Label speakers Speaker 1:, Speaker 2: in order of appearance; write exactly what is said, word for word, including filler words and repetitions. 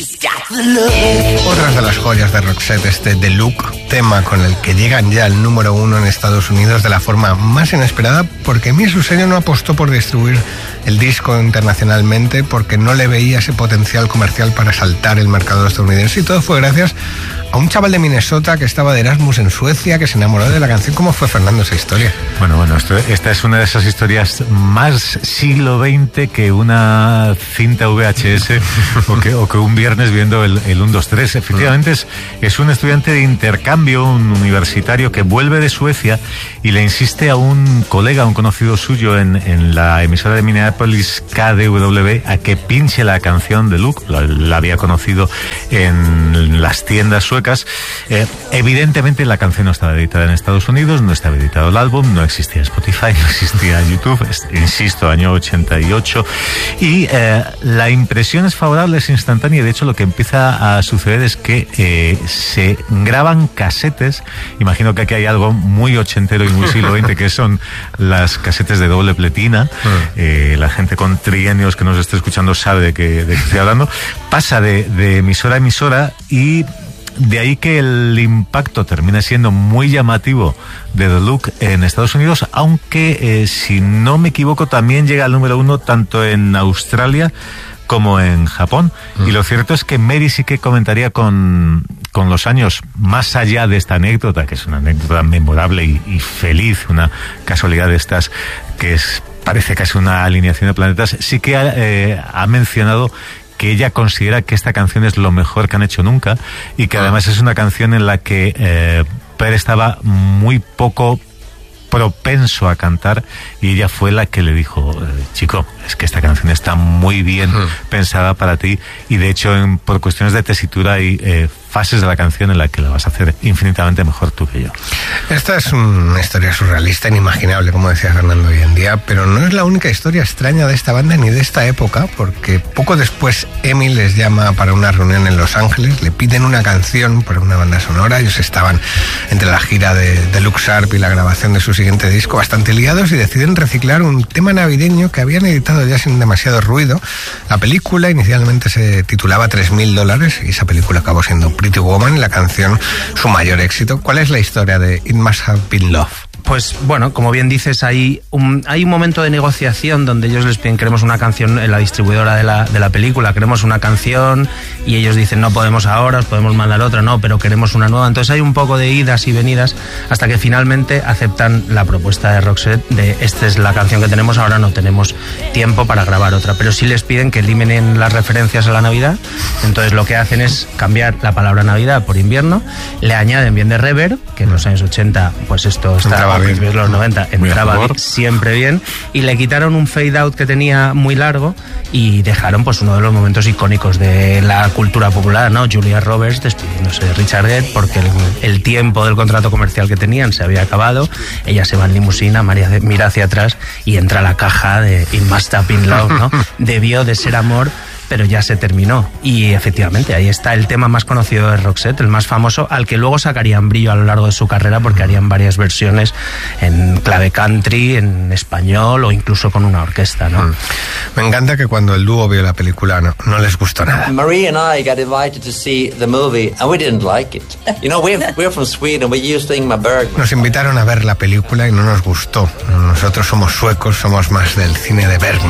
Speaker 1: Otras de las joyas de Roxette, este The Look, tema con el que llegan ya al número uno en Estados Unidos de la forma más inesperada, porque Mie Sueño no apostó por distribuir el disco internacionalmente porque no le veía ese potencial comercial para saltar el mercado estadounidense, y todo fue gracias a un chaval de Minnesota que estaba de Erasmus en Suecia, que se enamoró de la canción. ¿Cómo fue, Fernando, esa historia?
Speaker 2: Bueno, bueno, esto, esta es una de esas historias más siglo veinte que una cinta V H S o, que, o que un viernes viendo el, el uno, dos, tres. Efectivamente es, es un estudiante de intercambio, un universitario que vuelve de Suecia y le insiste a un colega, a un conocido suyo en, en la emisora de Minneapolis K D W, a que pinche la canción de Luke. La, la había conocido en las tiendas suecas. Eh, evidentemente la canción no estaba editada en Estados Unidos, no estaba editado el álbum, no existía Spotify, no existía YouTube, es, insisto, año ochenta y ocho, y eh, la impresión es favorable, es instantánea, y de hecho lo que empieza a suceder es que eh, se graban casetes. Imagino que aquí hay algo muy ochentero y muy siglo veinte, que son las casetes de doble pletina. Eh, la gente con trienios que nos esté escuchando sabe de qué, de qué estoy hablando. Pasa de, de emisora a emisora, y de ahí que el impacto termina siendo muy llamativo de The Look en Estados Unidos, aunque eh, si no me equivoco también llega al número uno tanto en Australia como en Japón. Mm. Y lo cierto es que Mary sí que comentaría con, con los años, más allá de esta anécdota, que es una anécdota memorable y, y feliz, una casualidad de estas que es, parece casi una alineación de planetas, sí que ha, eh, ha mencionado que ella considera que esta canción es lo mejor que han hecho nunca, y que además es una canción en la que eh, Per estaba muy poco propenso a cantar, y ella fue la que le dijo, chico, es que esta canción está muy bien uh-huh. pensada para ti, y de hecho en, por cuestiones de tesitura hay eh, fases de la canción en la que la vas a hacer infinitamente mejor tú que yo.
Speaker 1: Esta es una historia surrealista, inimaginable, como decía Fernando, hoy en día, pero no es la única historia extraña de esta banda ni de esta época, porque poco después Emi les llama para una reunión en Los Ángeles, le piden una canción para una banda sonora. Ellos estaban entre la gira de, de Look Sharp y la grabación de su siguiente disco bastante liados, y deciden reciclar un tema navideño que habían editado ya sin demasiado ruido. La película inicialmente se titulaba tres mil dólares, y esa película acabó siendo Pretty Woman, la canción su mayor éxito. ¿Cuál es la historia de It Must Have Been Love?
Speaker 3: Pues bueno, como bien dices, hay un, hay un momento de negociación donde ellos les piden, queremos una canción, en la distribuidora de la, de la película, queremos una canción, y ellos dicen, no podemos ahora, os podemos mandar otra, no, pero queremos una nueva. Entonces hay un poco de idas y venidas hasta que finalmente aceptan la propuesta de Roxette de, esta es la canción que tenemos, ahora no tenemos tiempo para grabar otra, pero sí les piden que eliminen las referencias a la Navidad. Entonces lo que hacen es cambiar la palabra Navidad por invierno, le añaden bien de reverb, que en los años ochenta pues esto está... A principios de los noventa entraba siempre bien, y le quitaron un fade out que tenía muy largo y dejaron pues uno de los momentos icónicos de la cultura popular, ¿no? Julia Roberts despidiéndose de Richard Gere porque el, el tiempo del contrato comercial que tenían se había acabado. Ella se va en limusina, María mira hacia atrás y entra la caja de It Must Have Been Love, ¿no? Debió de ser amor, pero ya se terminó. Y efectivamente, ahí está el tema más conocido de Roxette, el más famoso, al que luego sacarían brillo a lo largo de su carrera, porque harían varias versiones en clave country, en español o incluso con una orquesta, ¿no? Mm.
Speaker 1: Me encanta que cuando el dúo vio la película no, no les gustó nada.
Speaker 4: Marie and I got invited to see the movie and we didn't like it. You know, we're, we're from Sweden, we used to Ingmar Bergman.
Speaker 1: Nos invitaron a ver la película y no nos gustó. Nosotros somos suecos, somos más del cine de Bergman.